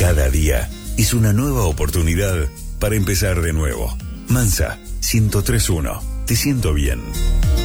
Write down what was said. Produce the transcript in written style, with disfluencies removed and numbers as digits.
Cada día es una nueva oportunidad para empezar de nuevo. Mansa, 103.1. Te siento bien.